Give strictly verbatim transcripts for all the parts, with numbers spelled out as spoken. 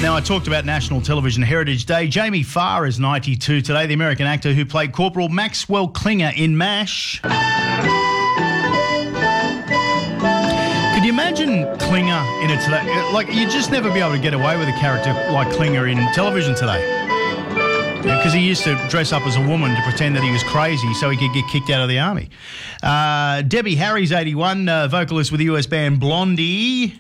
Now, I talked about National Television Heritage Day. Jamie Farr is ninety-two today, the American actor who played Corporal Maxwell Klinger in MASH. Could you imagine Klinger in it today? Like, you'd just never be able to get away with a character like Klinger in television today. Because he used to dress up as a woman to pretend that he was crazy so he could get kicked out of the army. Uh, Debbie Harry's eighty-one, uh, vocalist with the U S band Blondie.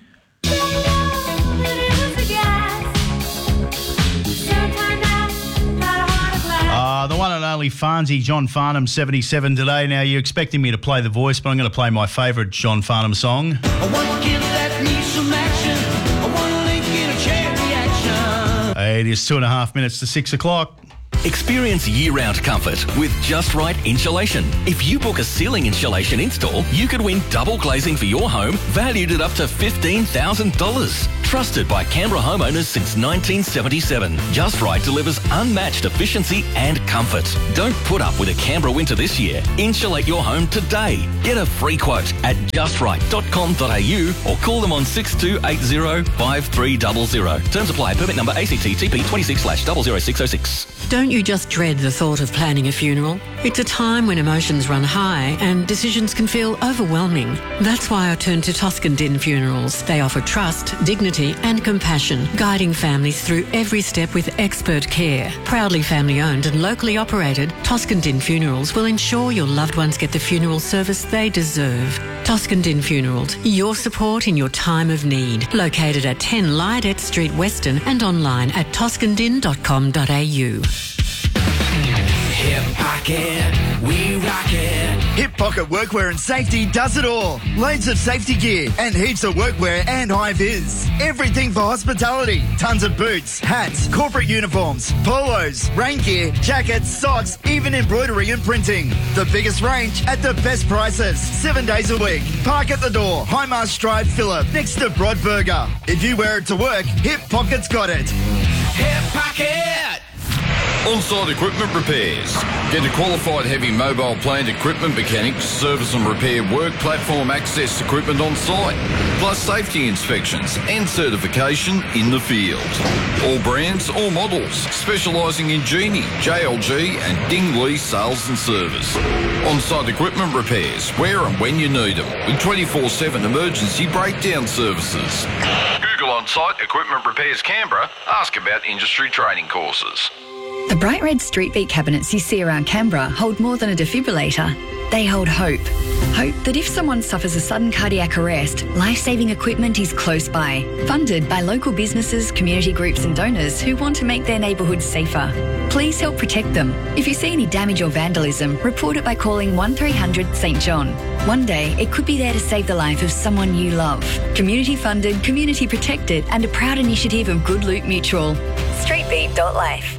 Uh, the one and only Farnsey, John Farnham, seventy-seven today. Now, you're expecting me to play the voice, but I'm going to play my favourite John Farnham song. I want to give that me some action. I want to link in a chain reaction. It is two and a half minutes to six o'clock. Experience year-round comfort with Just Right Insulation. If you book a ceiling insulation install, you could win double glazing for your home, valued at up to fifteen thousand dollars. Trusted by Canberra homeowners since nineteen seventy-seven, Just Right delivers unmatched efficiency and comfort. Don't put up with a Canberra winter this year. Insulate your home today. Get a free quote at just right dot com dot a u or call them on six two eight zero five three zero zero. Terms apply. Permit number A C T T P twenty-six slash zero zero six zero six. Don't you just dread the thought of planning a funeral? It's a time when emotions run high and decisions can feel overwhelming. That's why I turn to Toscan Din Funerals. They offer trust, dignity and compassion, guiding families through every step with expert care. Proudly family-owned and locally operated, Toscan Din Funerals will ensure your loved ones get the funeral service they deserve. Toscan Din Funerals, your support in your time of need. Located at ten Lydet Street, Weston, and online at toscan din dot com dot a u. Hip Pocket, we rock it. Hip Pocket Workwear and Safety does it all. Loads of safety gear and heaps of workwear and high-vis. Everything for hospitality. Tons of boots, hats, corporate uniforms, polos, rain gear, jackets, socks, even embroidery and printing. The biggest range at the best prices. Seven days a week. Park at the door. Highmast Drive, Phillip, next to Broadburger. If you wear it to work, Hip Pocket's got it. Hip Pocket! On-site equipment repairs. Get a qualified heavy mobile plant equipment mechanic to service and repair work platform access equipment on site, plus safety inspections and certification in the field. All brands, all models, specialising in Genie, J L G and Dingley sales and service. On-site equipment repairs, where and when you need them, with twenty-four seven emergency breakdown services. Google On-site Equipment Repairs Canberra. Ask about industry training courses. The bright red street beat cabinets you see around Canberra hold more than a defibrillator. They hold hope. Hope that if someone suffers a sudden cardiac arrest, life-saving equipment is close by. Funded by local businesses, community groups and donors who want to make their neighbourhoods safer. Please help protect them. If you see any damage or vandalism, report it by calling one three hundred St John. One day, it could be there to save the life of someone you love. Community funded, community protected and a proud initiative of Good Loot Mutual. streetbeat dot life.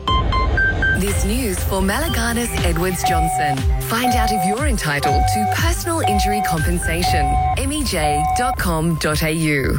This news for Malaganas Edwards Johnson. Find out if you're entitled to personal injury compensation. m e j dot com dot a u.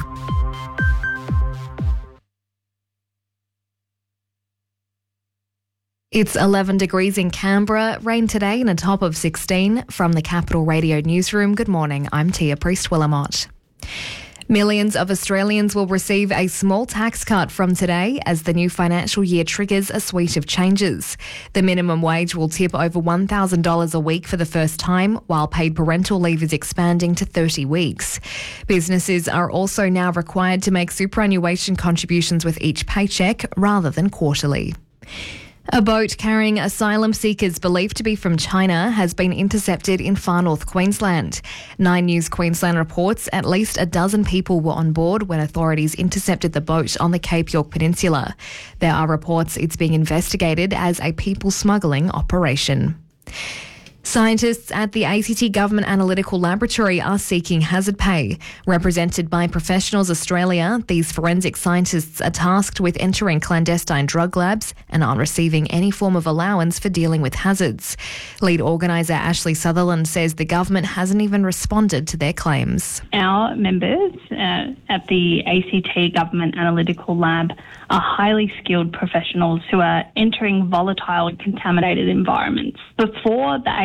It's eleven degrees in Canberra, rain today and a top of sixteen. From the Capital Radio Newsroom, good morning, I'm Tia Priest-Willamott. Millions of Australians will receive a small tax cut from today as the new financial year triggers a suite of changes. The minimum wage will tip over one thousand dollars a week for the first time, while paid parental leave is expanding to thirty weeks. Businesses are also now required to make superannuation contributions with each paycheck rather than quarterly. A boat carrying asylum seekers believed to be from China has been intercepted in far north Queensland. Nine News Queensland reports at least a dozen people were on board when authorities intercepted the boat on the Cape York Peninsula. There are reports it's being investigated as a people smuggling operation. Scientists at the A C T Government Analytical Laboratory are seeking hazard pay. Represented by Professionals Australia, these forensic scientists are tasked with entering clandestine drug labs and aren't receiving any form of allowance for dealing with hazards. Lead organiser Ashley Sutherland says the government hasn't even responded to their claims. Our members uh, at the A C T Government Analytical Lab are highly skilled professionals who are entering volatile and contaminated environments. Before the A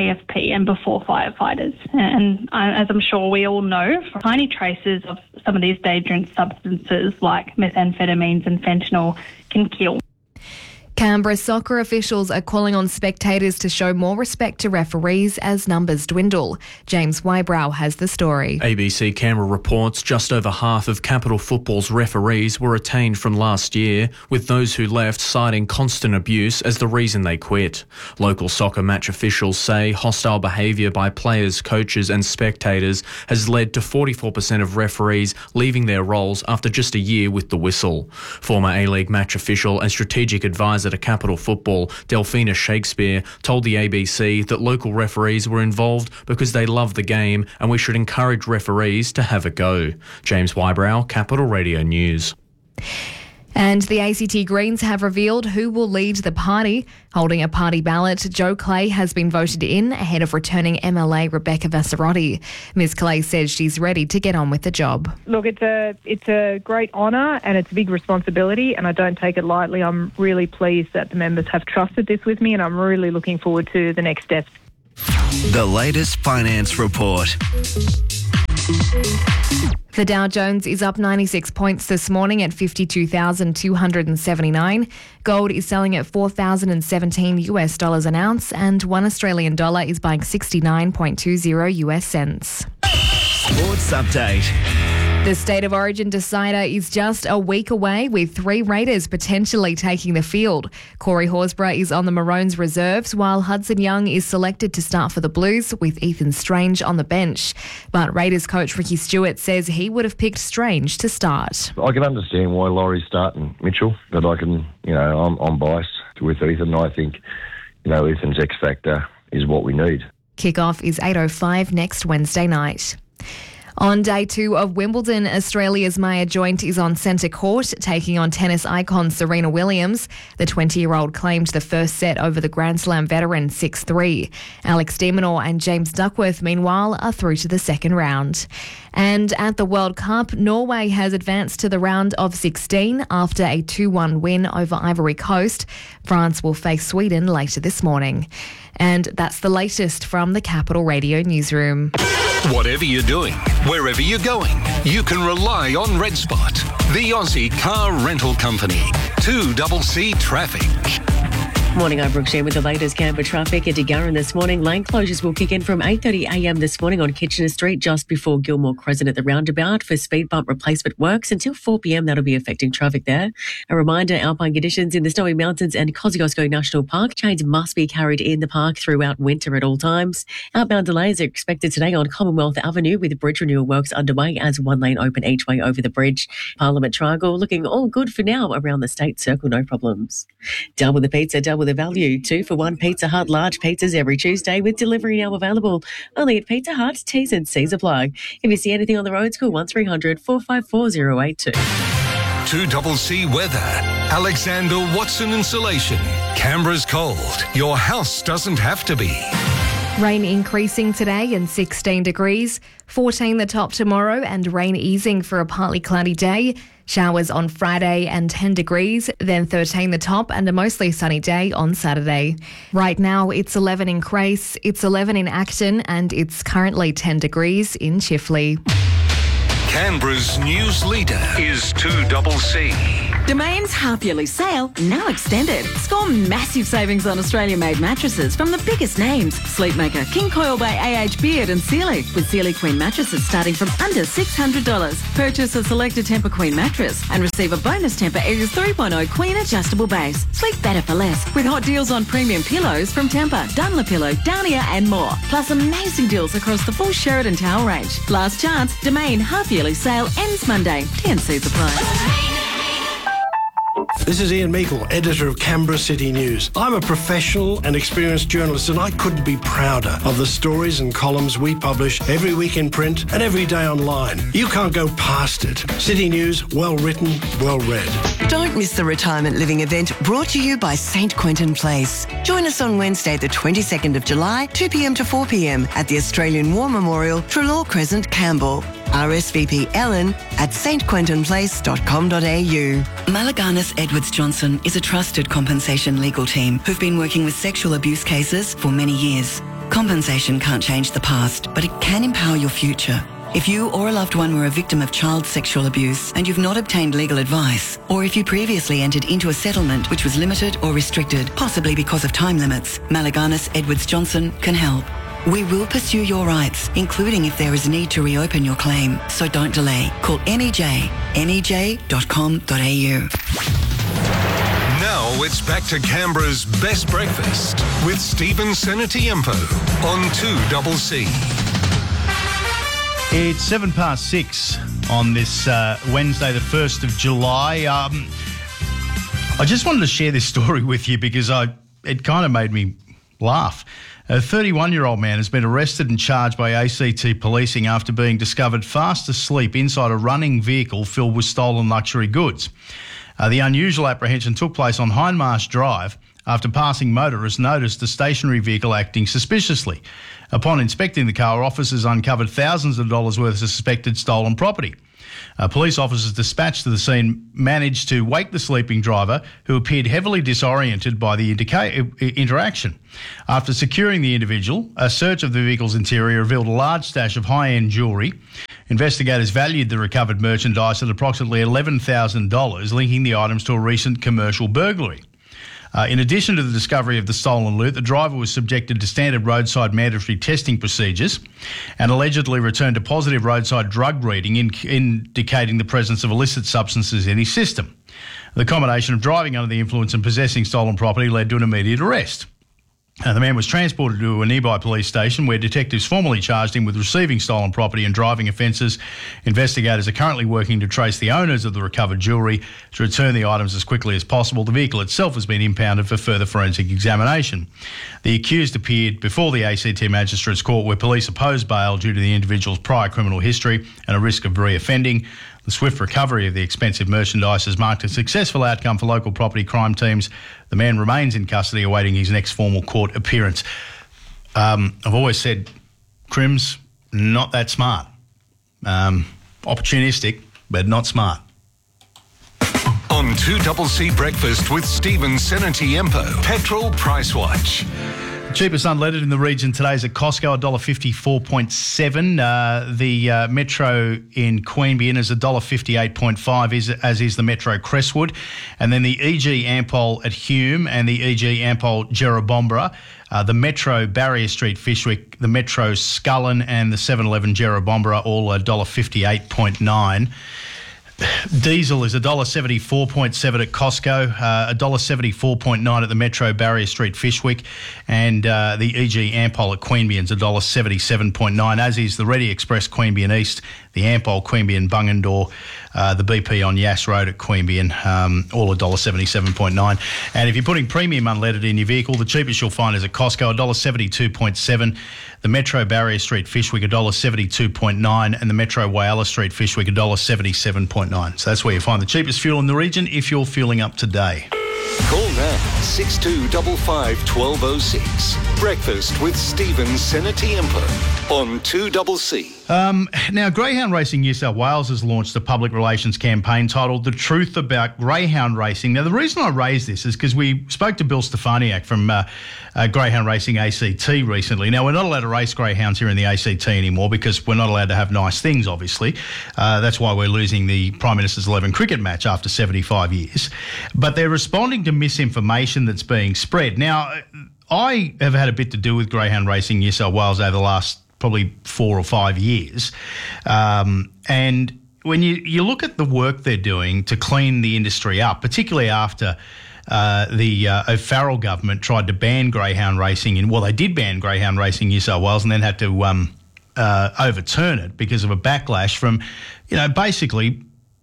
A F P and before firefighters. And uh, as I'm sure we all know, tiny traces of some of these dangerous substances like methamphetamines and fentanyl can kill. Canberra soccer officials are calling on spectators to show more respect to referees as numbers dwindle. James Wybrow has the story. A B C Canberra reports just over half of Capital Football's referees were retained from last year, with those who left citing constant abuse as the reason they quit. Local soccer match officials say hostile behaviour by players, coaches and spectators has led to forty-four percent of referees leaving their roles after just a year with the whistle. Former A-League match official and strategic advisor to Capital Football, Delphina Shakespeare, told the A B C that local referees were involved because they love the game and we should encourage referees to have a go. James Wybrow, Capital Radio News. And the A C T Greens have revealed who will lead the party. Holding a party ballot, Joe Clay has been voted in ahead of returning M L A Rebecca Vassarotti. Miz Clay says she's ready to get on with the job. Look, it's a it's a great honour and it's a big responsibility, and I don't take it lightly. I'm really pleased that the members have trusted this with me, and I'm really looking forward to the next steps. The latest finance report. The Dow Jones is up ninety-six points this morning at fifty-two thousand two hundred seventy-nine. Gold is selling at four thousand seventeen US dollars an ounce, and one Australian dollar is buying sixty-nine point two zero US cents. Sports update. The State of Origin decider is just a week away, with three Raiders potentially taking the field. Corey Horsburgh is on the Maroons reserves, while Hudson Young is selected to start for the Blues, with Ethan Strange on the bench. But Raiders coach Ricky Stewart says he would have picked Strange to start. I can understand why Laurie's starting Mitchell, but I can, you know, I'm, I'm biased with Ethan. I think, you know, Ethan's X factor is what we need. Kickoff is eight oh five next Wednesday night. On day two of Wimbledon, Australia's Maya Joint is on centre court, taking on tennis icon Serena Williams. The twenty-year-old claimed the first set over the Grand Slam veteran six three. Alex de Minaur and James Duckworth, meanwhile, are through to the second round. And at the World Cup, Norway has advanced to the round of sixteen after a two one win over Ivory Coast. France will face Sweden later this morning. And that's the latest from the Capital Radio newsroom. Whatever you're doing, wherever you're going, you can rely on Red Spot, the Aussie car rental company. two C C Traffic. Morning, I'm Brooke Sheen with the latest Canberra traffic. At Degaran this morning, lane closures will kick in from eight thirty a m this morning on Kitchener Street, just before Gilmore Crescent at the roundabout for speed bump replacement works. Until four p m, that'll be affecting traffic there. A reminder, alpine conditions in the Snowy Mountains and Kosciuszko National Park. Chains must be carried in the park throughout winter at all times. Outbound delays are expected today on Commonwealth Avenue, with bridge renewal works underway as one lane open each way over the bridge. Parliament Triangle looking all good for now around the State Circle, no problems. Double the pizza, double the value. Two for one Pizza Hut large pizzas every Tuesday, with delivery now available only at Pizza Hut. T's and C's apply. If you see anything on the road, call one three hundred four five four zero eight two. two C C weather. Alexander Watson Insulation. Canberra's cold. Your house doesn't have to be. Rain increasing today and sixteen degrees, fourteen the top tomorrow, and rain easing for a partly cloudy day. Showers on Friday and ten degrees, then thirteen the top and a mostly sunny day on Saturday. Right now it's eleven in Crace, it's eleven in Acton, and it's currently ten degrees in Chifley. Canberra's news leader is two C C. Domain's half-yearly sale now extended. Score massive savings on Australia-made mattresses from the biggest names: Sleepmaker, King Coil by A H Beard and Sealy, with Sealy Queen mattresses starting from under six hundred dollars. Purchase a selected Tempur Queen mattress and receive a bonus Tempur Airs three point oh Queen adjustable base. Sleep better for less, with hot deals on premium pillows from Tempur, Dunlopillow, Downia and more. Plus amazing deals across the full Sheridan towel range. Last chance, Domain half-yearly sale ends Monday. T and C's apply. This is Ian Meikle, editor of Canberra City News. I'm a professional and experienced journalist, and I couldn't be prouder of the stories and columns we publish every week in print and every day online. You can't go past it. City News, well written, well read. Don't miss the retirement living event brought to you by Saint Quentin Place. Join us on Wednesday, the twenty-second of July, two p m to four p m at the Australian War Memorial, Trelaw Crescent, Campbell. R S V P Ellen at s t quentin place dot com dot a u. Malaganas Edwards Johnson is a trusted compensation legal team who've been working with sexual abuse cases for many years. Compensation can't change the past, but it can empower your future. If you or a loved one were a victim of child sexual abuse and you've not obtained legal advice, or if you previously entered into a settlement which was limited or restricted, possibly because of time limits, Malaganis Edwards Johnson can help. We will pursue your rights, including if there is a need to reopen your claim. So don't delay. Call M E J, m e j dot com dot a u. Now it's back to Canberra's Best Breakfast with Stephen Senatiempo on two C C. It's seven past six on this uh, Wednesday, the first of July. Um, I just wanted to share this story with you because I it kind of made me laugh. A thirty-one-year-old man has been arrested and charged by A C T policing after being discovered fast asleep inside a running vehicle filled with stolen luxury goods. Uh, the unusual apprehension took place on Hindmarsh Drive after passing motorists noticed the stationary vehicle acting suspiciously. Upon inspecting the car, officers uncovered thousands of dollars worth of suspected stolen property. Uh, police officers dispatched to the scene managed to wake the sleeping driver, who appeared heavily disoriented by the indica- interaction. After securing the individual, a search of the vehicle's interior revealed a large stash of high-end jewellery. Investigators valued the recovered merchandise at approximately eleven thousand dollars, linking the items to a recent commercial burglary. Uh, in addition to the discovery of the stolen loot, the driver was subjected to standard roadside mandatory testing procedures and allegedly returned a positive roadside drug reading in, indicating the presence of illicit substances in his system. The combination of driving under the influence and possessing stolen property led to an immediate arrest. Uh, the man was transported to a nearby police station where detectives formally charged him with receiving stolen property and driving offences. Investigators are currently working to trace the owners of the recovered jewellery to return the items as quickly as possible. The vehicle itself has been impounded for further forensic examination. The accused appeared before the A C T Magistrates Court, where police opposed bail due to the individual's prior criminal history and a risk of reoffending. The swift recovery of the expensive merchandise has marked a successful outcome for local property crime teams. The man remains in custody awaiting his next formal court appearance. Um, I've always said crims, not that smart. Um, opportunistic, but not smart. On two C C Breakfast with Stephen Senatiempo, Petrol Price Watch. Cheapest unleaded in the region today is at Costco, one dollar fifty-four point seven. Uh, the uh, Metro in Queanbeyan is one dollar fifty-eight point five, is, as is the Metro Crestwood. And then the E G Ampol at Hume and the E G Ampol Jerrabomberra. Uh, the Metro Barrier Street Fishwick, the Metro Scullen and the seven eleven Jerrabomberra, all one dollar fifty-eight point nine. Diesel is one dollar seventy-four point seven at Costco, uh, one dollar seventy-four point nine at the Metro Barrier Street Fishwick, and uh, the E G Ampol at Queanbeyan is one dollar seventy-seven point nine, as is the Ready Express Queanbeyan East, the Ampol Queanbeyan Bungendore, uh, the B P on Yass Road at Queanbeyan, um, all one dollar seventy-seven point nine. And if you're putting premium unleaded in your vehicle, the cheapest you'll find is at Costco, one dollar seventy-two point seven, the Metro Barrier Street Fishwick, one dollar seventy-two point nine, and the Metro Whyalla Street Fishwick, one dollar seventy-seven point nine. So that's where you find the cheapest fuel in the region if you're fueling up today. Call now, six two five five, one two zero six. Breakfast with Stephen Senatiempo on two C C. Um, now, Greyhound Racing New South Wales has launched a public relations campaign titled The Truth About Greyhound Racing. Now, the reason I raise this is because we spoke to Bill Stefaniak from uh, uh, Greyhound Racing A C T recently. Now, we're not allowed to race greyhounds here in the A C T anymore because we're not allowed to have nice things, obviously. Uh, that's why we're losing the Prime Minister's eleven cricket match after seventy-five years. But they're responding to misinformation that's being spread. Now, I have had a bit to do with Greyhound Racing New South Wales over the last probably four or five years. Um, and when you, you look at the work they're doing to clean the industry up, particularly after uh, the uh, O'Farrell government tried to ban greyhound racing, in, well, they did ban greyhound racing in New South Wales and then had to um, uh, overturn it because of a backlash from, you know, basically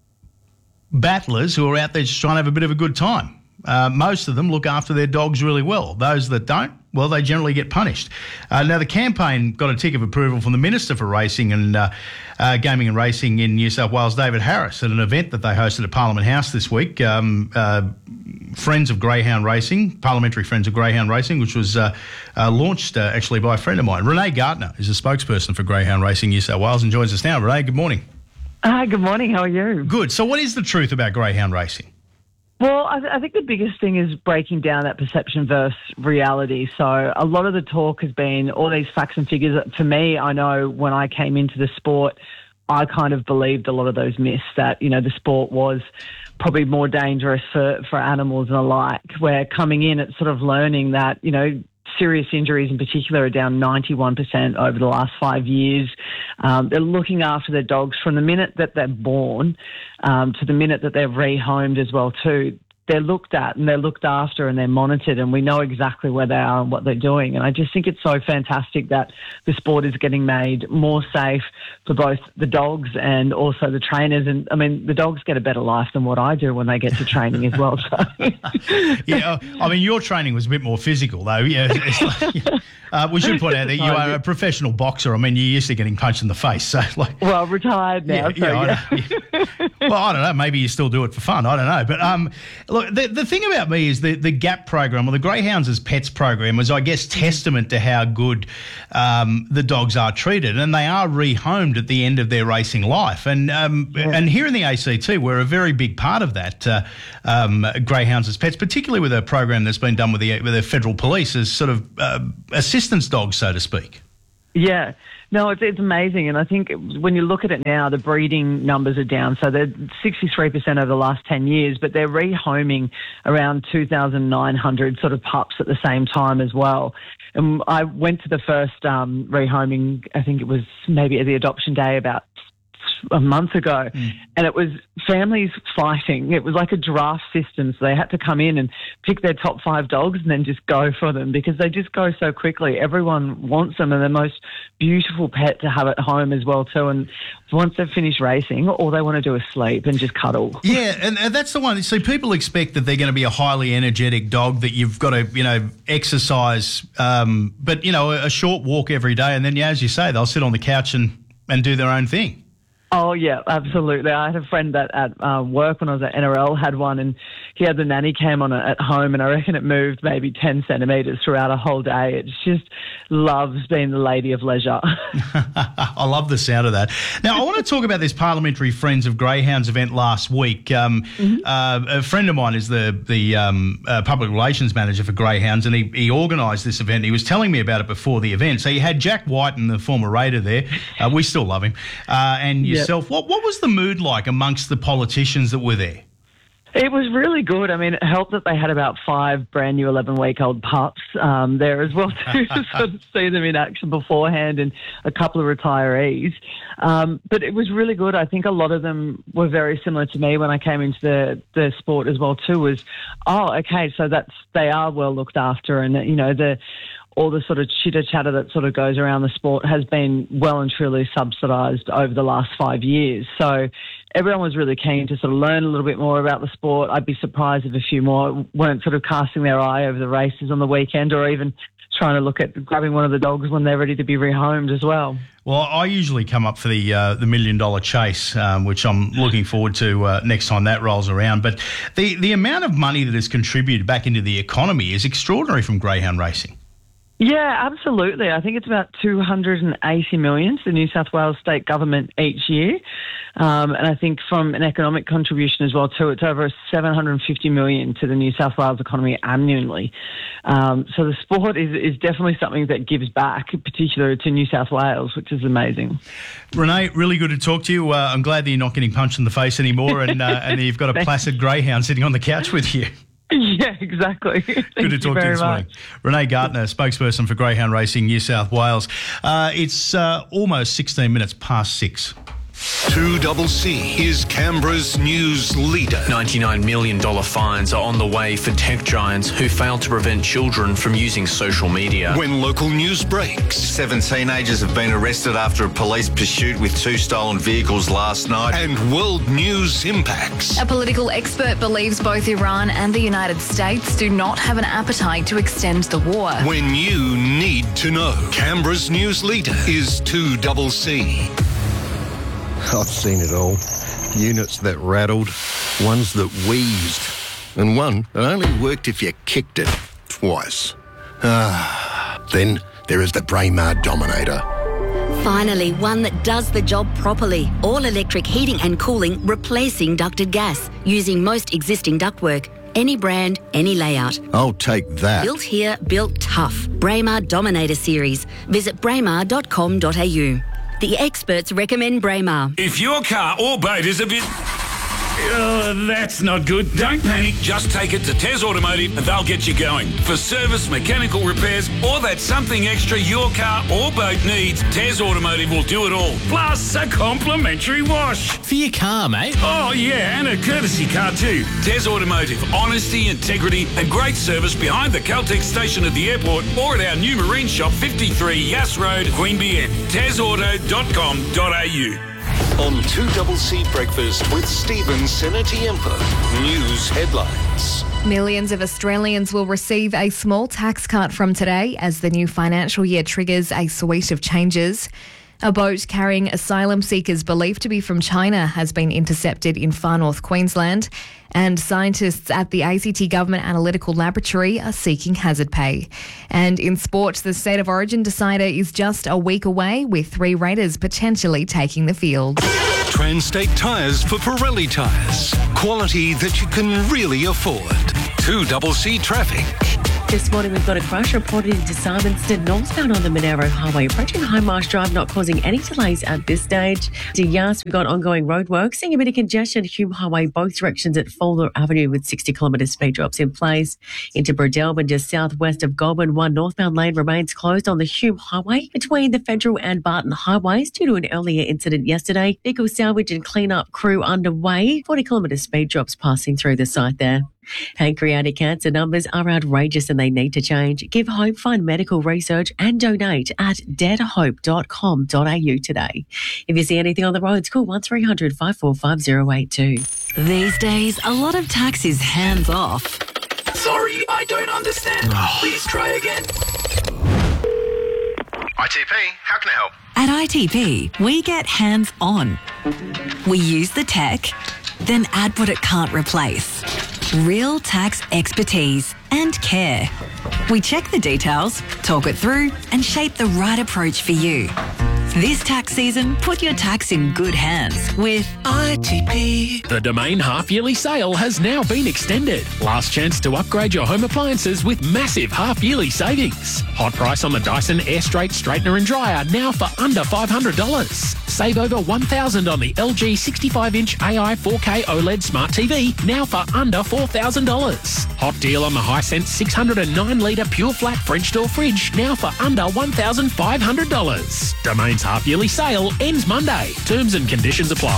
battlers who are out there just trying to have a bit of a good time. Uh, most of them look after their dogs really well. Those that don't, well, they generally get punished. Uh, now, the campaign got a tick of approval from the Minister for Racing and uh, uh, Gaming and Racing in New South Wales, David Harris, at an event that they hosted at Parliament House this week. Um, uh, Friends of Greyhound Racing, Parliamentary Friends of Greyhound Racing, which was uh, uh, launched uh, actually by a friend of mine. Renee Gardner is a spokesperson for Greyhound Racing New South Wales and joins us now. Renee, good morning. Hi, good morning. How are you? Good. So what is the truth about greyhound racing? Well, I, th- I think the biggest thing is breaking down that perception versus reality. So a lot of the talk has been all these facts and figures. For me, I know when I came into the sport, I kind of believed a lot of those myths that, you know, the sport was probably more dangerous for, for animals and the like. Where coming in, it's sort of learning that, you know, serious injuries in particular are down ninety-one percent over the last five years. Um, they're looking after their dogs from the minute that they're born um, to the minute that they're rehomed as well too. They're looked at and they're looked after and they're monitored, and we know exactly where they are and what they're doing. And I just think it's so fantastic that the sport is getting made more safe for both the dogs and also the trainers. And I mean, the dogs get a better life than what I do when they get to training as well. So. Yeah, I mean, your training was a bit more physical though. Yeah, it's like, uh, we should point out that you are a professional boxer. I mean, you're used to getting punched in the face. So, like, well, retired now. Yeah, so, yeah, yeah. I know. Well, I don't know. Maybe you still do it for fun. I don't know. But um, look, the, the thing about me is the, the GAP program, or the Greyhounds as Pets program, was, I guess, testament to how good um, the dogs are treated. And they are rehomed at the end of their racing life. And um, yeah. and here in the A C T, we're a very big part of that, uh, um, Greyhounds as Pets, particularly with a program that's been done with the, with the federal police as sort of uh, assistance dogs, so to speak. Yeah. No, it's, it's amazing. And I think when you look at it now, the breeding numbers are down. So they're sixty-three percent over the last ten years, but they're rehoming around two thousand nine hundred sort of pups at the same time as well. And I went to the first um, rehoming, I think it was maybe at the adoption day about a month ago, mm. and it was families fighting. It was like a draft system, so they had to come in and pick their top five dogs and then just go for them because they just go so quickly. Everyone wants them, and they're the most beautiful pet to have at home as well too. And once they've finished racing, all they want to do is sleep and just cuddle. Yeah, and, and that's the one. So people expect that they're going to be a highly energetic dog that you've got to, you know, exercise, um, but, you know, a short walk every day, and then, yeah, as you say, they'll sit on the couch and, and do their own thing. Oh, yeah, absolutely. I had a friend that at uh, work when I was at N R L had one, and he had the nanny cam on it at home, and I reckon it moved maybe ten centimetres throughout a whole day. It just loves being the lady of leisure. I love the sound of that. Now, I want to talk about this Parliamentary Friends of Greyhounds event last week. Um, mm-hmm. uh, a friend of mine is the, the um, uh, public relations manager for Greyhounds, and he, he organised this event. He was telling me about it before the event. So you had Jack Whiten, the former Raider there. Uh, we still love him. Uh, and you. Yep. What what was the mood like amongst the politicians that were there? It was really good. I mean, it helped that they had about five brand new eleven-week-old pups um, there as well too, to sort of see them in action beforehand, and a couple of retirees. Um, but it was really good. I think a lot of them were very similar to me when I came into the, the sport as well too. Was oh, okay, so that's they are well looked after, and you know the. all the sort of chitter-chatter that sort of goes around the sport has been well and truly subsidised over the last five years. So everyone was really keen to sort of learn a little bit more about the sport. I'd be surprised if a few more weren't sort of casting their eye over the races on the weekend, or even trying to look at grabbing one of the dogs when they're ready to be rehomed as well. Well, I usually come up for the uh, the million dollar chase, um, which I'm looking forward to uh, next time that rolls around. But the, the amount of money that is contributed back into the economy is extraordinary from greyhound racing. Yeah, absolutely. I think it's about two hundred eighty million to the New South Wales state government each year. Um, and I think from an economic contribution as well too, it's over seven hundred fifty million to the New South Wales economy annually. Um, so the sport is, is definitely something that gives back, in particular to New South Wales, which is amazing. Renee, really good to talk to you. Uh, I'm glad that you're not getting punched in the face anymore, and, uh, and you've got a placid greyhound sitting on the couch with you. Yeah, exactly. Good to talk to you this morning. Renee Gartner, spokesperson for Greyhound Racing New South Wales. Uh, it's uh, almost sixteen minutes past six. two double C is Canberra's news leader. ninety-nine million dollars fines are on the way for tech giants who failed to prevent children from using social media. When local news breaks. Seven teenagers have been arrested after a police pursuit with two stolen vehicles last night. And world news impacts. A political expert believes both Iran and the United States do not have an appetite to extend the war. When you need to know. Canberra's news leader is two double C. I've seen it all. Units that rattled, ones that wheezed, and one that only worked if you kicked it twice. Ah, then there is the Braemar Dominator. Finally, one that does the job properly. All-electric heating and cooling replacing ducted gas, using most existing ductwork. Any brand, any layout. I'll take that. Built here, built tough. Braemar Dominator Series. Visit braemar dot com dot a u. The experts recommend Braemar. If your car or boat is a bit... Oh, that's not good. Don't panic. Just take it to Tez Automotive and they'll get you going. For service, mechanical repairs, or that something extra your car or boat needs, Tez Automotive will do it all. Plus a complimentary wash. For your car, mate. Oh, yeah, and a courtesy car too. Tez Automotive. Honesty, integrity and great service behind the Caltex station at the airport or at our new marine shop, fifty-three Yass Road, Queanbeyan. tez auto dot com dot a u. On two C Breakfast with Stephen Senatiempo. News headlines. Millions of Australians will receive a small tax cut from today as the new financial year triggers a suite of changes. A boat carrying asylum seekers believed to be from China has been intercepted in far north Queensland, and scientists at the A C T Government Analytical Laboratory are seeking hazard pay. And in sport, the State of Origin decider is just a week away, with three Raiders potentially taking the field. Transtate Tyres for Pirelli tyres. Quality that you can really afford. two C traffic. This morning we've got a crash reported into Simonstone, northbound on the Monaro Highway, approaching High Marsh Drive, not causing any delays at this stage. To Yass, we've got ongoing roadwork, seeing a bit of congestion, Hume Highway, both directions at Fuller Avenue with sixty kilometre speed drops in place. Into Bredelman, just southwest of Goulburn, one northbound lane remains closed on the Hume Highway between the Federal and Barton Highways due to an earlier incident yesterday. Vehicle salvage and clean-up crew underway, forty kilometre speed drops passing through the site there. Pancreatic cancer numbers are outrageous and they need to change. Give hope, find medical research and donate at dare to hope dot com dot a u today. If you see anything on the roads, call one three hundred, five four five, zero eight two. These days, a lot of tax is hands off. Sorry, I don't understand. Please try again. I T P, how can I help? At I T P, we get hands on. We use the tech, then add what it can't replace. Real tax expertise and care. We check the details, talk it through, and shape the right approach for you. This tax season, put your tax in good hands with I T P. The Domain half-yearly sale has now been extended. Last chance to upgrade your home appliances with massive half-yearly savings. Hot price on the Dyson Airstraight Straightener and Dryer now for under five hundred dollars. Save over one thousand dollars on the L G sixty-five inch A I four K OLED Smart T V now for under four thousand dollars. Hot deal on the Hisense six hundred nine litre Pure Flat French door fridge now for under one thousand five hundred dollars. Domain's half-yearly sale ends Monday. Terms and conditions apply.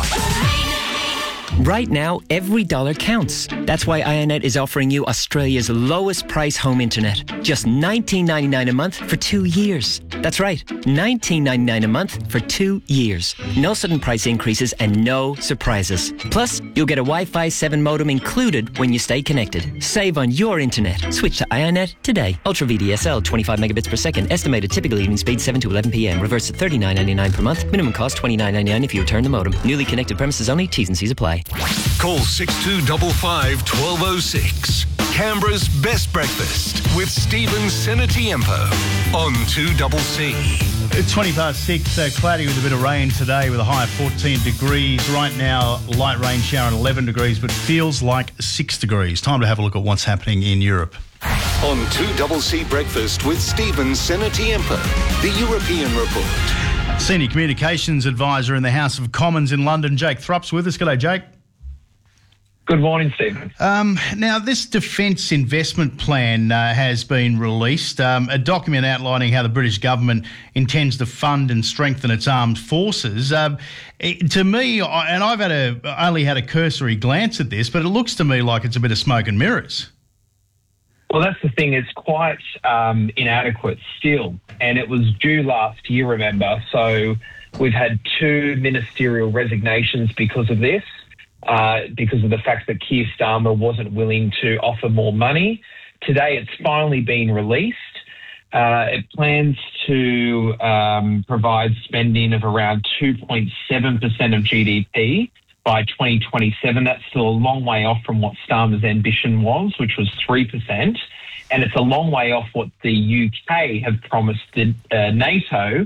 Right now, every dollar counts. That's why iiNet is offering you Australia's lowest price home internet. Just nineteen ninety-nine a month for two years. That's right, nineteen ninety-nine a month for two years. No sudden price increases and no surprises. Plus, you'll get a Wi-Fi seven modem included when you stay connected. Save on your internet. Switch to iiNet today. Ultra V D S L, twenty-five megabits per second. Estimated typical evening speed seven to eleven p.m. Reverse at thirty-nine ninety-nine per month. Minimum cost twenty-nine ninety-nine if you return the modem. Newly connected premises only. T's and C's apply. Call six two five five, one two zero six. Canberra's Best Breakfast with Stephen Senatiempo on two C. It's twenty past six, uh, cloudy with a bit of rain today with a high of fourteen degrees. Right now, light rain shower at eleven degrees, but feels like six degrees. Time to have a look at what's happening in Europe. On two C Breakfast with Stephen Senatiempo, the European Report. Senior Communications Advisor in the House of Commons in London, Jake Thrupp's with us. G'day, Jake. Good morning, Stephen. Um, now, this defence investment plan uh, has been released, um, a document outlining how the British government intends to fund and strengthen its armed forces. Um, it, to me, I, and I've had a, only had a cursory glance at this, but it looks to me like it's a bit of smoke and mirrors. Well, that's the thing. It's quite um, inadequate still, and it was due last year, remember. So we've had two ministerial resignations because of this. Uh, because of the fact that Keir Starmer wasn't willing to offer more money. Today it's finally been released. Uh, it plans to um, provide spending of around two point seven percent of G D P by twenty twenty-seven. That's still a long way off from what Starmer's ambition was, which was three percent. And it's a long way off what the U K have promised the, uh, NATO,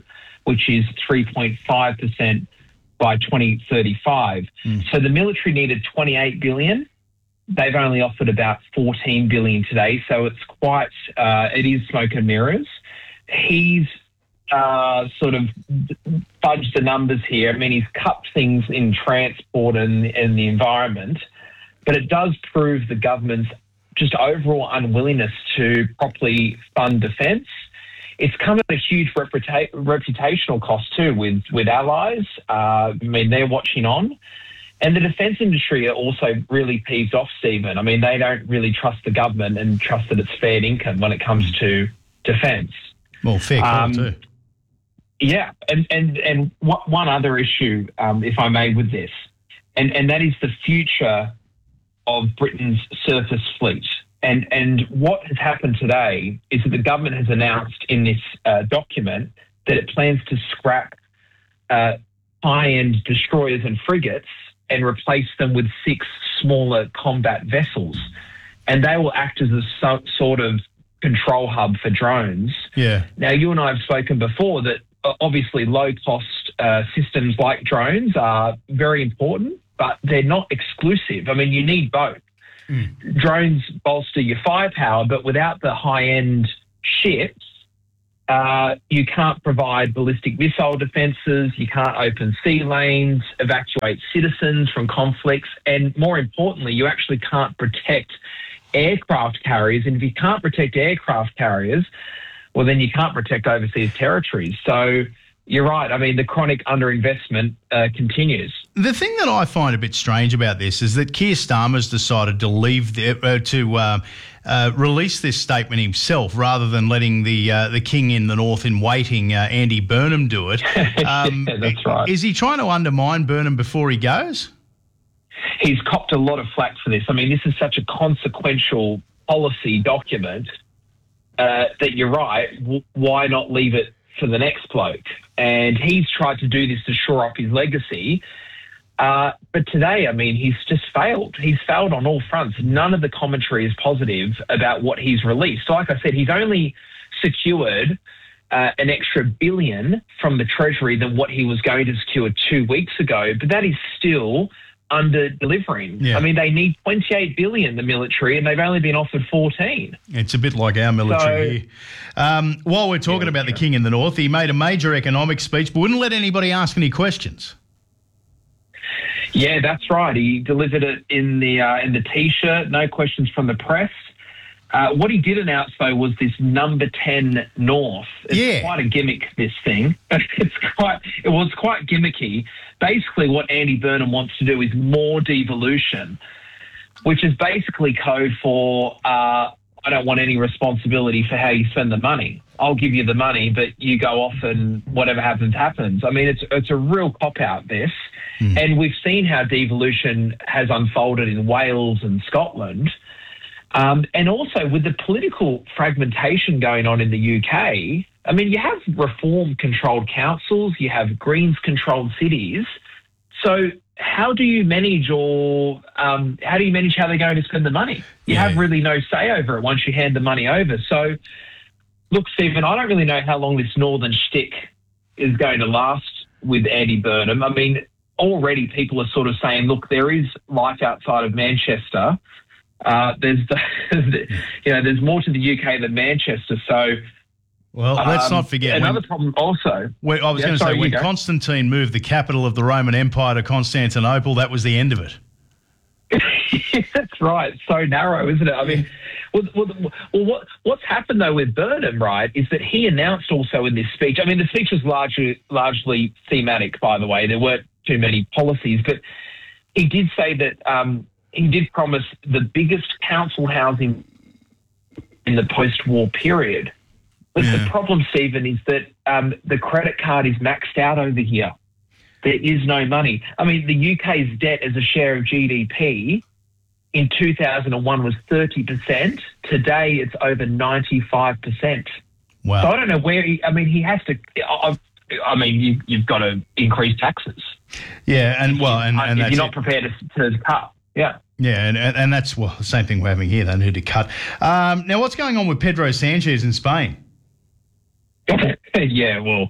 which is three point five percent by twenty thirty-five. Mm. So the military needed twenty-eight billion. They've only offered about fourteen billion today. So it's quite, uh, it is smoke and mirrors. He's uh, sort of fudged the numbers here. I mean, he's cut things in transport and, and the environment, but it does prove the government's just overall unwillingness to properly fund defence. It's come at a huge reputa- reputational cost too with, with allies. Uh, I mean, they're watching on. And the defence industry are also really peeved off, Stephen. I mean, they don't really trust the government and trust that it's fair income when it comes to defence. Well, fair call Um, too. Yeah, and and and one other issue, um, if I may, with this, and and that is the future of Britain's surface fleet. And and what has happened today is that the government has announced in this uh, document that it plans to scrap uh, high-end destroyers and frigates and replace them with six smaller combat vessels, and they will act as a so, sort of control hub for drones. Yeah. Now, you and I have spoken before that uh, obviously low-cost uh, systems like drones are very important, but they're not exclusive. I mean, you need both. Mm. Drones bolster your firepower, but without the high-end ships, uh, you can't provide ballistic missile defences, you can't open sea lanes, evacuate citizens from conflicts, and more importantly, you actually can't protect aircraft carriers. And if you can't protect aircraft carriers, well, then you can't protect overseas territories. So you're right. I mean, the chronic underinvestment uh, continues. The thing that I find a bit strange about this is that Keir Starmer's decided to leave the, uh, to uh, uh, release this statement himself rather than letting the uh, the king in the north in waiting, uh, Andy Burnham, do it. Um, yeah, that's right. Is he trying to undermine Burnham before he goes? He's copped a lot of flack for this. I mean, this is such a consequential policy document uh, that you're right. W- why not leave it for the next bloke? And he's tried to do this to shore up his legacy. Uh, but today, I mean, he's just failed. He's failed on all fronts. None of the commentary is positive about what he's released. Like I said, he's only secured uh, an extra billion from the Treasury than what he was going to secure two weeks ago. But that is still under delivering. Yeah. I mean, they need twenty-eight billion, the military, and they've only been offered fourteen. It's a bit like our military So- here. Um, while we're talking about the king in the north, he made a major economic speech but wouldn't let anybody ask any questions. Yeah, that's right. He delivered it in the uh, in the T-shirt. No questions from the press. Uh, what he did announce, though, was this number ten North. It's Yeah. quite a gimmick, this thing. it's quite. It was quite gimmicky. Basically, what Andy Burnham wants to do is more devolution, which is basically code for uh, I don't want any responsibility for how you spend the money. I'll give you the money, but you go off and whatever happens, happens. I mean, it's it's a real cop-out, this. And we've seen how devolution has unfolded in Wales and Scotland. Um, and also with the political fragmentation going on in the U K, I mean, you have Reform-controlled councils, you have Greens-controlled cities. So how do you manage or um, how do you manage how they're going to spend the money? You Yeah. have really no say over it once you hand the money over. So, look, Stephen, I don't really know how long this northern shtick is going to last with Andy Burnham. I mean, already people are sort of saying, look, there is life outside of Manchester. Uh, there's, the, you know, there's more to the U K than Manchester. So, Well, let's um, not forget. another when- problem also. when- I was Yeah, going to sorry, say, you when go. Constantine moved the capital of the Roman Empire to Constantinople, that was the end of it. That's right. It's so narrow, isn't it? I mean, well, well, well, what what's happened though with Burnham, right, is that he announced also in this speech. I mean, the speech was largely largely thematic, by the way. There weren't too many policies, but he did say that um, he did promise the biggest council housing in the post-war period. But Yeah. the problem, Stephen, is that um, the credit card is maxed out over here. There is no money. I mean, the U K's debt as a share of G D P in two thousand one was thirty percent. Today, it's over ninety-five percent. Wow. So I don't know where he, I mean, he has to, I, I mean, you, you've got to increase taxes. Yeah, and well, and, and if that's you're not it. prepared to, to cut. Yeah. Yeah, and, and, and that's well the same thing we're having here. They need to cut. Um, now, what's going on with Pedro Sanchez in Spain? Yeah, well,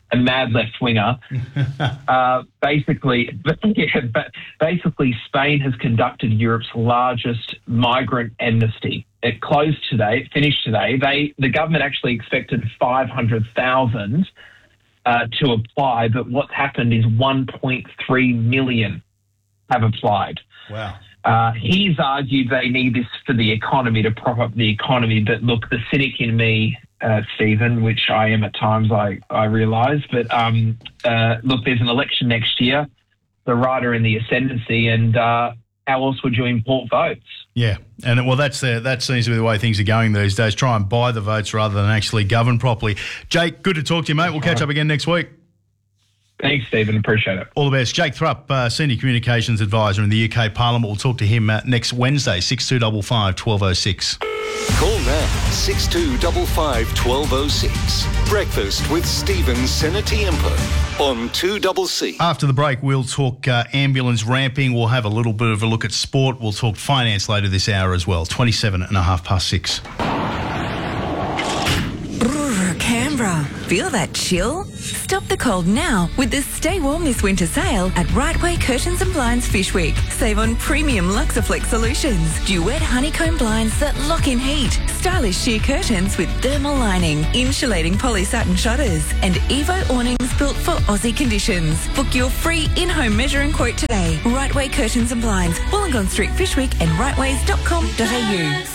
a mad left winger. uh, basically, yeah, but basically, Spain has conducted Europe's largest migrant amnesty. It closed today. It finished today. They the government actually expected five hundred thousand uh, to apply, but what's happened is one point three million have applied. Wow. Uh, he's argued they need this for the economy, to prop up the economy. But look, the cynic in me, uh, Stephen, which I am at times, I, I realise. But um, uh, look, there's an election next year. The right are in the ascendancy, and uh, how else would you import votes? Yeah, and well, that's the, that seems to be the way things are going these days. Try and buy the votes rather than actually govern properly. Jake, good to talk to you, mate. We'll catch up again next week. Thanks, Stephen. Appreciate it. All the best. Jake Thrupp, uh, Senior Communications Advisor in the U K Parliament. We'll talk to him uh, next Wednesday, six two five five, one two oh six. Call now, six two five five, one two oh six. Breakfast with Stephen Senatiempo on two C C. After the break, we'll talk uh, ambulance ramping. We'll have a little bit of a look at sport. We'll talk finance later this hour as well. twenty-seven and a half past six. Brrr, Canberra. Feel that chill? Stop the cold now with the Stay Warm This Winter sale at Rightway Curtains and Blinds Fish Week. Save on premium Luxaflex solutions, duet honeycomb blinds that lock in heat, stylish sheer curtains with thermal lining, insulating poly satin shutters, and Evo awnings built for Aussie conditions. Book your free in-home measure and quote today. Rightway Curtains and Blinds, Wollongong Street Fish Week and rightways dot com dot a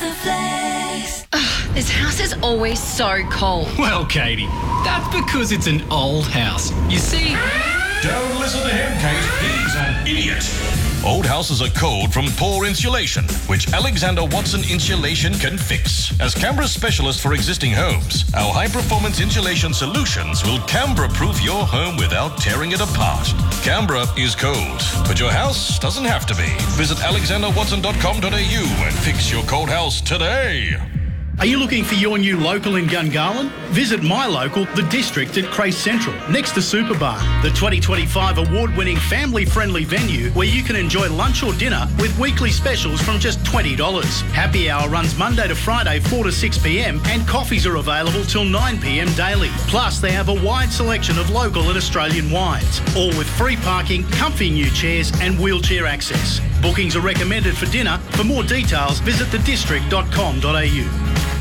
u. Ugh, this house is always so cold. Well, Katie, that's because it's an old house. You see... Don't listen to him, Kate. He's an idiot. Old houses are cold from poor insulation, which Alexander Watson Insulation can fix. As Canberra's specialist for existing homes, our high-performance insulation solutions will Canberra-proof your home without tearing it apart. Canberra is cold, but your house doesn't have to be. Visit alexander watson dot com dot a u and fix your cold house today. Are you looking for your new local in Gungahlin? Visit my local, The District at Crace Central, next to Superbar, the twenty twenty-five award-winning family-friendly venue where you can enjoy lunch or dinner with weekly specials from just twenty dollars. Happy hour runs Monday to Friday, four to six p m, and coffees are available till nine p m daily. Plus, they have a wide selection of local and Australian wines, all with free parking, comfy new chairs and wheelchair access. Bookings are recommended for dinner. For more details, visit the district dot com dot a u.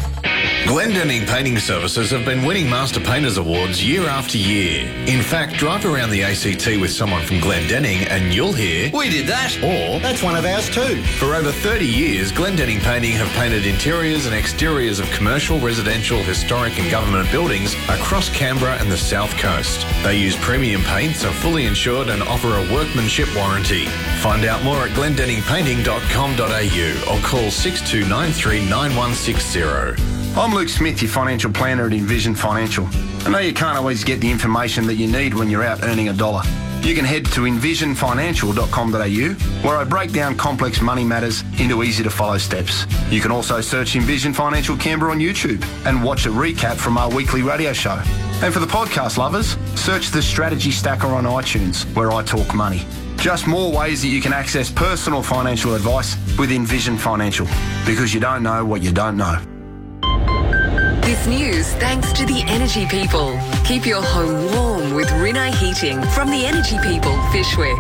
Glendenning Painting Services have been winning Master Painters Awards year after year. In fact, drive around the A C T with someone from Glendenning and you'll hear, "We did that," or "That's one of ours too." For over thirty years, Glendenning Painting have painted interiors and exteriors of commercial, residential, historic and government buildings across Canberra and the South Coast. They use premium paints, are fully insured and offer a workmanship warranty. Find out more at glendenning painting dot com dot a u or call six two nine three nine one six zero. I'm Luke Smith, your financial planner at Envision Financial. I know you can't always get the information that you need when you're out earning a dollar. You can head to envision financial dot com dot a u, where I break down complex money matters into easy-to-follow steps. You can also search Envision Financial Canberra on YouTube and watch a recap from our weekly radio show. And for the podcast lovers, search the Strategy Stacker on iTunes, where I talk money. Just more ways that you can access personal financial advice with Envision Financial, because you don't know what you don't know. This news thanks to the Energy People. Keep your home warm with Rinnai Heating from the Energy People, Fishwick.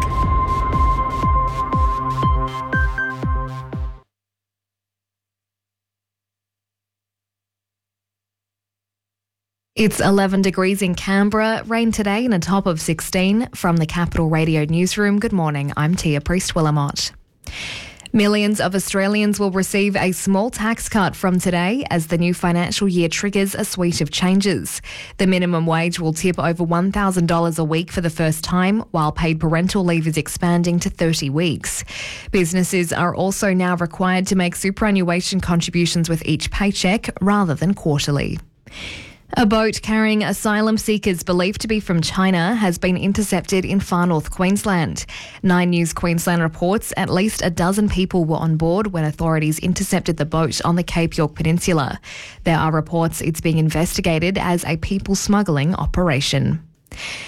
It's eleven degrees in Canberra, rain today and a top of sixteen. From the Capital Radio Newsroom, good morning, I'm Tia Priest-Willamott. Millions of Australians will receive a small tax cut from today as the new financial year triggers a suite of changes. The minimum wage will tip over one thousand dollars a week for the first time, while paid parental leave is expanding to thirty weeks. Businesses are also now required to make superannuation contributions with each paycheck rather than quarterly. A boat carrying asylum seekers believed to be from China has been intercepted in far north Queensland. Nine News Queensland reports at least a dozen people were on board when authorities intercepted the boat on the Cape York Peninsula. There are reports it's being investigated as a people smuggling operation.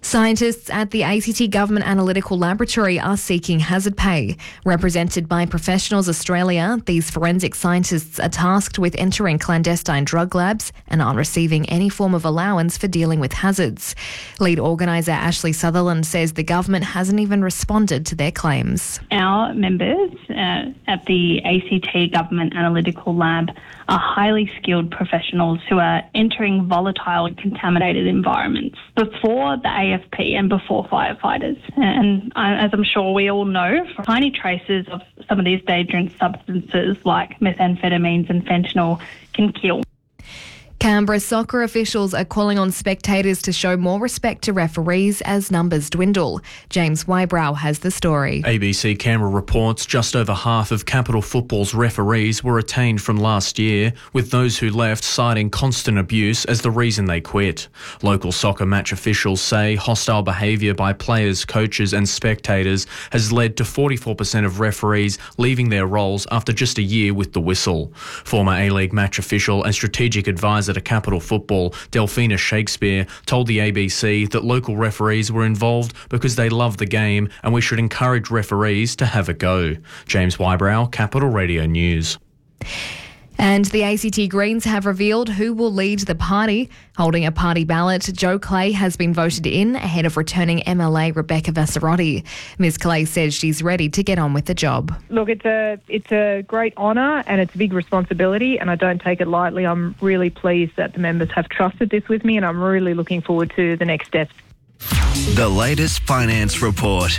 Scientists at the A C T Government Analytical Laboratory are seeking hazard pay. Represented by Professionals Australia, these forensic scientists are tasked with entering clandestine drug labs and aren't receiving any form of allowance for dealing with hazards. Lead organiser Ashley Sutherland says the government hasn't even responded to their claims. Our members uh, at the A C T Government Analytical Lab are highly skilled professionals who are entering volatile and contaminated environments before the A F P and before firefighters. And uh, as I'm sure we all know, tiny traces of some of these dangerous substances like methamphetamines and fentanyl can kill. Canberra soccer officials are calling on spectators to show more respect to referees as numbers dwindle. James Wybrow has the story. A B C Canberra reports just over half of Capital Football's referees were retained from last year, with those who left citing constant abuse as the reason they quit. Local soccer match officials say hostile behaviour by players, coaches and spectators has led to forty-four percent of referees leaving their roles after just a year with the whistle. Former A-League match official and strategic advisor to Capital Football, Delphina Shakespeare, told the A B C that local referees were involved because they love the game and we should encourage referees to have a go. James Wybrow, Capital Radio News. And the A C T Greens have revealed who will lead the party. Holding a party ballot, Jo Clay has been voted in ahead of returning M L A Rebecca Vassarotti. Ms Clay says she's ready to get on with the job. Look, it's a it's a great honour and it's a big responsibility, and I don't take it lightly. I'm really pleased that the members have trusted this with me, and I'm really looking forward to the next steps. The latest finance report.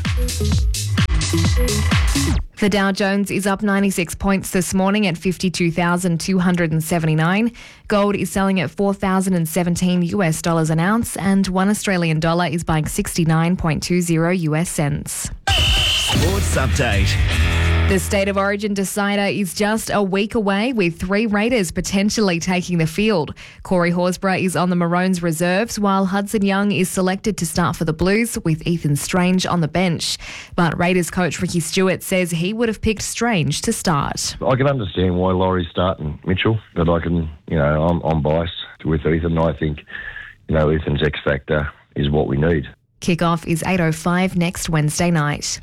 The Dow Jones is up ninety-six points this morning at fifty-two thousand two hundred seventy-nine. Gold is selling at four thousand seventeen US dollars an ounce, and one Australian dollar is buying sixty-nine point two zero US cents. Sports update. The State of Origin decider is just a week away, with three Raiders potentially taking the field. Corey Horsburgh is on the Maroons reserves, while Hudson Young is selected to start for the Blues, with Ethan Strange on the bench. But Raiders coach Ricky Stewart says he would have picked Strange to start. I can understand why Laurie's starting Mitchell, but I can, you know, I'm, I'm biased with Ethan. I think, you know, Ethan's X factor is what we need. Kickoff is eight oh five next Wednesday night.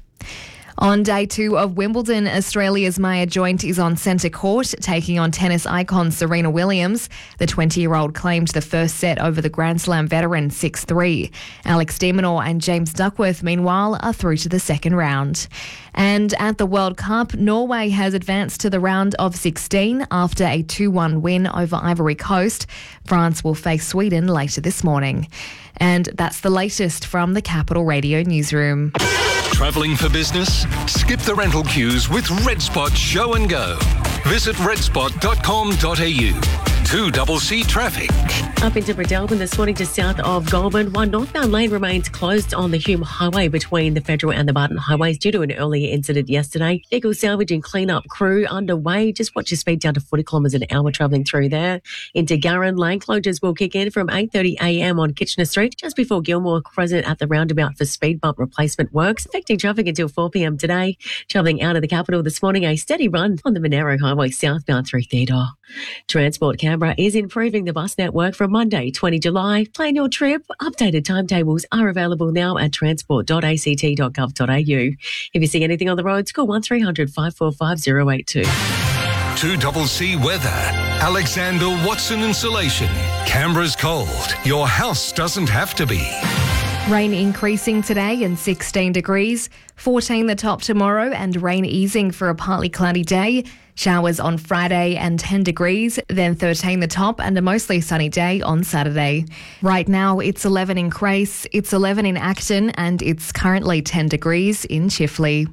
On day two of Wimbledon, Australia's Maya Joint is on centre court, taking on tennis icon Serena Williams. The twenty-year-old claimed the first set over the Grand Slam veteran six three. Alex de Minaur and James Duckworth, meanwhile, are through to the second round. And at the World Cup, Norway has advanced to the round of sixteen after a two one win over Ivory Coast. France will face Sweden later this morning. And that's the latest from the Capital Radio newsroom. Travelling for business? Skip the rental queues with RedSpot Show and Go. Visit red spot dot com dot a u. two C C traffic. Up into Bredelman this morning to south of Goulburn. One northbound lane remains closed on the Hume Highway between the Federal and the Barton Highways due to an earlier incident yesterday. Vehicle salvage and clean-up crew underway. Just watch your speed down to forty kilometres an hour travelling through there. Into Garran, lane closures will kick in from eight thirty a m on Kitchener Street, just before Gilmore Crescent at the roundabout for speed bump replacement works, affecting traffic until four p m today. Travelling out of the capital this morning, a steady run on the Monaro Highway southbound through Theodore. Transport Canberra is improving the bus network from Monday, the twentieth of July. Plan your trip. Updated timetables are available now at transport dot a c t dot gov dot a u. If you see anything on the roads, call one three hundred five four five zero eight two. two C C weather. Alexander Watson Insulation. Canberra's cold. Your house doesn't have to be. Rain increasing today and sixteen degrees, fourteen the top tomorrow and rain easing for a partly cloudy day. Showers on Friday and ten degrees, then thirteen the top and a mostly sunny day on Saturday. Right now it's eleven in Crace, it's eleven in Acton and it's currently ten degrees in Chifley.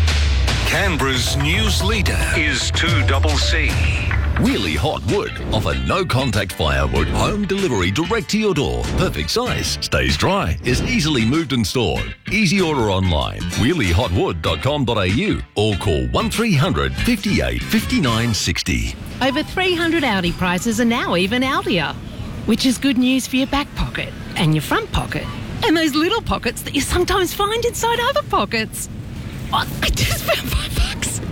Canberra's news leader is two C C. Wheelie Hot Wood offer no-contact firewood home delivery direct to your door. Perfect size, stays dry, is easily moved and stored. Easy order online, wheelie hot wood dot com dot a u or call one three hundred fifty-eight fifty-nine sixty. Over three hundred Audi prices are now even Audier, which is good news for your back pocket and your front pocket and those little pockets that you sometimes find inside other pockets. Oh, I just found five bucks.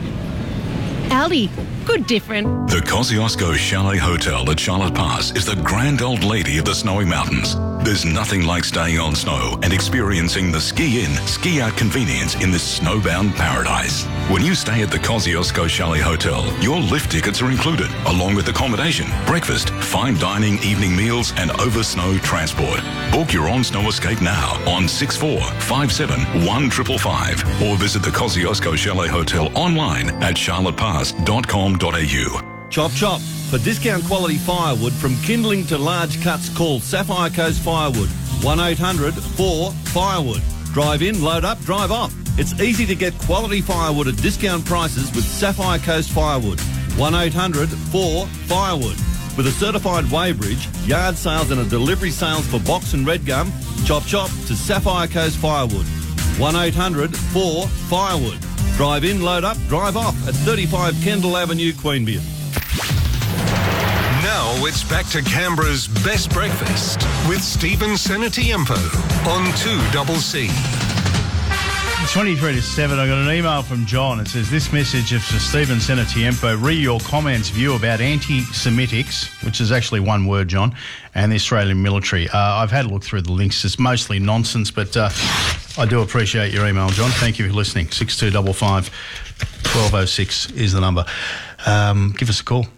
Audi, good different. The Kosciuszko Chalet Hotel at Charlotte Pass is the grand old lady of the Snowy Mountains. There's nothing like staying on snow and experiencing the ski in, ski out convenience in this snowbound paradise. When you stay at the Kosciuszko Chalet Hotel, your lift tickets are included, along with accommodation, breakfast, fine dining, evening meals, and over snow transport. Book your on-snow escape now on six four five seven one five five five or visit the Kosciuszko Chalet Hotel online at charlotte pass dot com dot a u. Chop chop. For discount quality firewood from kindling to large cuts, call Sapphire Coast Firewood. one eight hundred four firewood. Drive in, load up, drive off. It's easy to get quality firewood at discount prices with Sapphire Coast Firewood. one eight hundred four firewood. With a certified weighbridge, yard sales and a delivery sales for box and red gum, chop chop to Sapphire Coast Firewood. one eight hundred four firewood. Drive in, load up, drive off at thirty-five Kendall Avenue, Queanbeyan. Now it's back to Canberra's Best Breakfast with Stephen Senatiempo on two C C. twenty-three to seven, I got an email from John. It says, this message is for Stephen Senatiempo. Re your comments view about anti-Semitics, which is actually one word, John, and the Australian military. Uh, I've had a look through the links. It's mostly nonsense, but uh, I do appreciate your email, John. Thank you for listening. six two five five one two oh six is the number. Um, give us a call.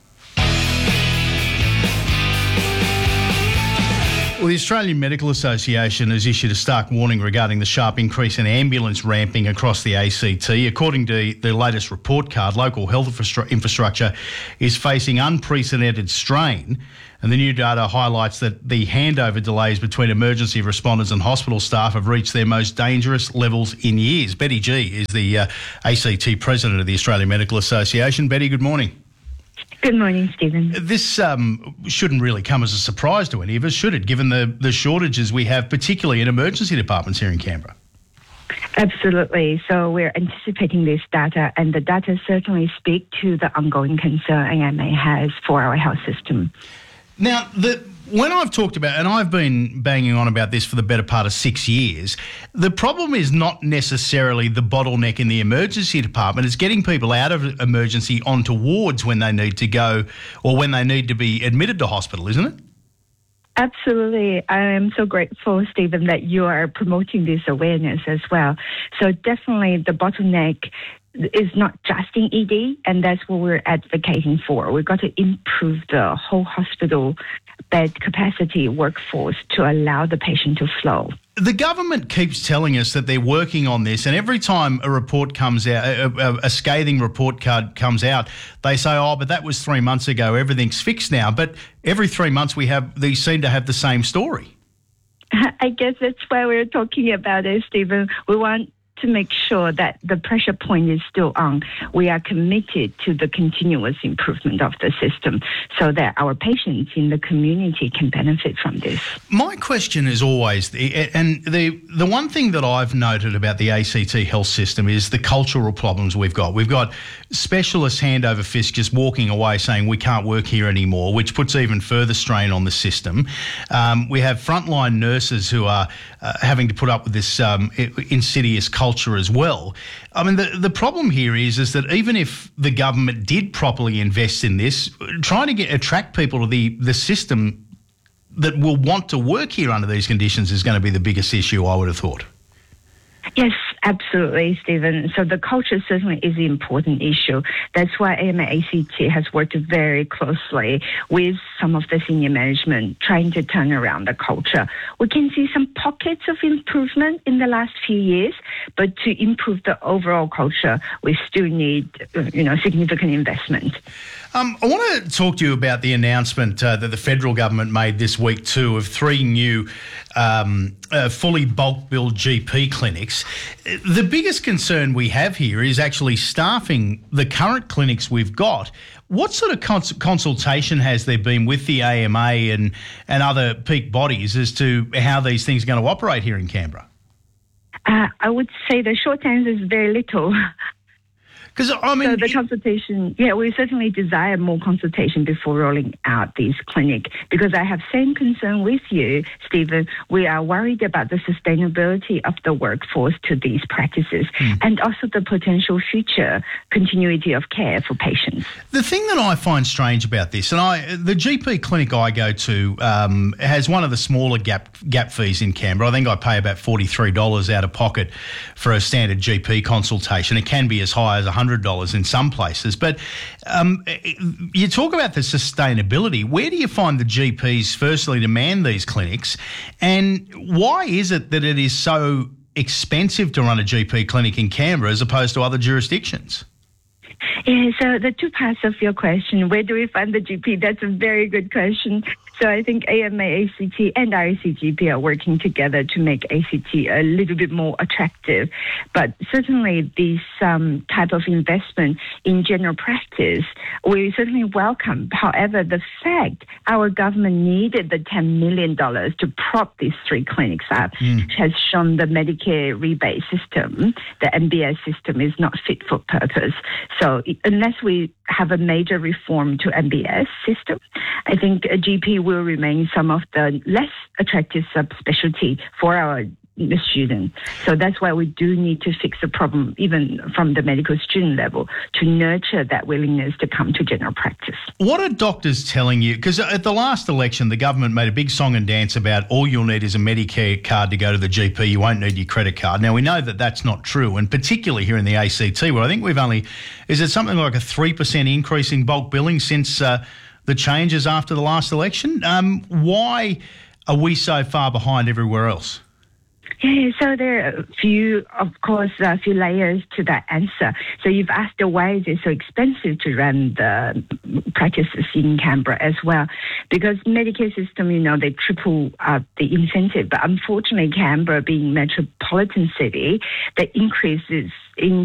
Well, the Australian Medical Association has issued a stark warning regarding the sharp increase in ambulance ramping across the A C T. According to the latest report card, local health infrastructure is facing unprecedented strain, and the new data highlights that the handover delays between emergency responders and hospital staff have reached their most dangerous levels in years. Betty G is the uh, A C T president of the Australian Medical Association. Betty, good morning. Good morning, Stephen. This um, shouldn't really come as a surprise to any of us, should it, given the, the shortages we have, particularly in emergency departments here in Canberra? Absolutely. So we're anticipating this data, and the data certainly speak to the ongoing concern A M A has for our health system. Now, the, when I've talked about, and I've been banging on about this for the better part of six years, the problem is not necessarily the bottleneck in the emergency department. It's getting people out of emergency onto wards when they need to go or when they need to be admitted to hospital, isn't it? Absolutely. I am so grateful, Stephen, that you are promoting this awareness as well. So definitely the bottleneck is not just in E D, and that's what we're advocating for. We've got to improve the whole hospital bed capacity workforce to allow the patient to flow. The government keeps telling us that they're working on this, and every time a report comes out, a, a, a scathing report card comes out, they say, oh, but that was three months ago, everything's fixed now. But every three months we have, these seem to have the same story. I guess that's why we're talking about it, Stephen. We want to make sure that the pressure point is still on. We are committed to the continuous improvement of the system so that our patients in the community can benefit from this. My question is always, and the the one thing that I've noted about the A C T health system is the cultural problems we've got. We've got specialists hand over fist just walking away saying we can't work here anymore, which puts even further strain on the system. Um, we have frontline nurses who are uh, having to put up with this um, insidious culture culture as well. I mean, the, the problem here is, is that even if the government did properly invest in this, trying to get attract people to the, the system that will want to work here under these conditions is going to be the biggest issue, I would have thought. Yes, absolutely, Stephen. So the culture certainly is an important issue. That's why A M A A C T has worked very closely with some of the senior management trying to turn around the culture. We can see some pockets of improvement in the last few years, but to improve the overall culture, we still need, you know, significant investment. Um, I want to talk to you about the announcement uh, that the federal government made this week too of three new um, uh, fully bulk billed G P clinics. The biggest concern we have here is actually staffing the current clinics we've got. What sort of cons- consultation has there been with the A M A and, and other peak bodies as to how these things are going to operate here in Canberra? Uh, I would say the short answer is very little. Because I mean, so the consultation, yeah, we certainly desire more consultation before rolling out this clinic, because I have same concern with you, Stephen. We are worried about the sustainability of the workforce to these practices mm. and also the potential future continuity of care for patients. The thing that I find strange about this, and I, the G P clinic I go to um, has one of the smaller gap gap fees in Canberra. I think I pay about forty-three dollars out of pocket for a standard G P consultation. It can be as high as one hundred dollars in some places. But um, you talk about the sustainability. Where do you find the G Ps, firstly, to man these clinics? And why is it that it is so expensive to run a G P clinic in Canberra as opposed to other jurisdictions? Yeah, so the two parts of your question, where do we find the G P? That's a very good question. So I think A M A A C T and R A C G P are working together to make A C T a little bit more attractive. But certainly this um, type of investment in general practice, we certainly welcome. However, the fact our government needed the ten million dollars to prop these three clinics up mm. has shown the Medicare rebate system, the M B S system, is not fit for purpose. So unless we have a major reform to M B S system, I think a G P will remain some of the less attractive subspecialty for our students. So that's why we do need to fix the problem, even from the medical student level, to nurture that willingness to come to general practice. What are doctors telling you? Because at the last election, the government made a big song and dance about all you'll need is a Medicare card to go to the G P. You won't need your credit card. Now, we know that that's not true, and particularly here in the A C T, where I think we've only, is it something like a three percent increase in bulk billing since uh, the changes after the last election? Um, why are we so far behind everywhere else? Yeah, so there are a few, of course, a few layers to that answer. So you've asked why is it so expensive to run the practices in Canberra as well? Because Medicare system, you know, they triple up the incentive. But unfortunately, Canberra being a metropolitan city, the increases in